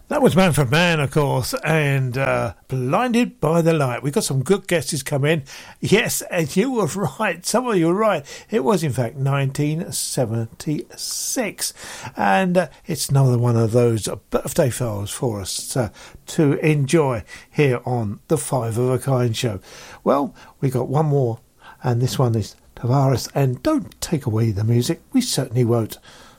That was Man for Man, of course, and Blinded by the Light. We got some good guesses come in. Yes, and you were right. Some of you were right. It was, in fact, 1976. And it's another one of those birthday files for us to enjoy here on the Five of a Kind show. Well, we got one more, and this one is Tavares. And don't take away the music. We certainly won't.